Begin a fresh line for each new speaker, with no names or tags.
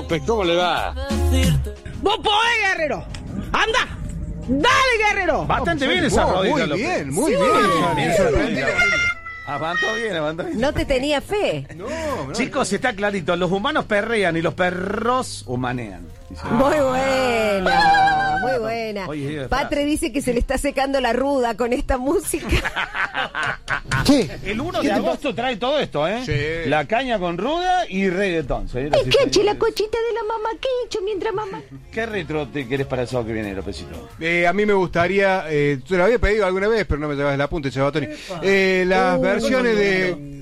López, ¿cómo le va?
¡Vos podés, Guerrero! ¡Anda! ¡Dale, Guerrero!
Bastante bien esa rodilla,
Muy bien,
López.
muy
Sí.
bien.
Bien sorprendido. Aguantó bien.
No te tenía fe.
No,
Chicos, está clarito, los humanos perrean y los perros humanean.
Muy buena, muy buena.
Oye,
Patre dice que se le está secando la ruda con esta música.
¿Qué?
El 1 de agosto trae todo esto, ¿eh?
Sí.
La caña con ruda y reggaetón. señoras y
Escache la
señores.
cochita de la mamá que he hecho mientras mamá.
¿Qué retro te querés para el sábado que viene, Lópezito?
A mí me gustaría, te lo había pedido alguna vez, pero no me llevas el apunte, Chabatoni. Las versiones de